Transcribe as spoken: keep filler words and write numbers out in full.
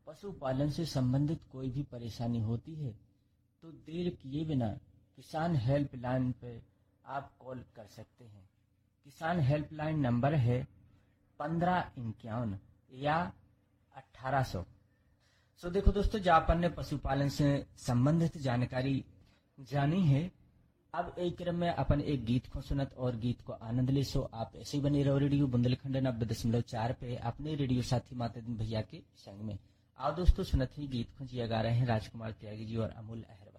पशुपालन से संबंधित कोई भी परेशानी होती है तो देर किए बिना किसान हेल्पलाइन पे आप कॉल कर सकते हैं। किसान हेल्पलाइन नंबर है पंद्रह इक्यावन या अठारह सौ। सो देखो दोस्तों, जो अपन ने पशुपालन से संबंधित जानकारी जानी है, अब एक क्रम में अपन एक गीत को सुनत और गीत को आनंद ले। सो आप ऐसे ही बने रहो रेडियो बुंदेलखंड नब्बे दशमलव चार पे अपने रेडियो साथी माता दिन भैया के संग में। आओ दोस्तों, सुनत ही गीत को जिया गा रहे हैं राजकुमार त्यागी जी और अमूल अहर।